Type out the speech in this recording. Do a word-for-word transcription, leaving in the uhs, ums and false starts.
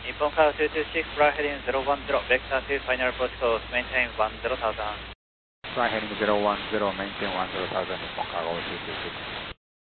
Nippon Cargo two two six, fly heading zero one zero, vector to final approach course, maintain one zero thousand. Fly heading zero one zero, maintain one zero thousand, Nippon Cargo two two six.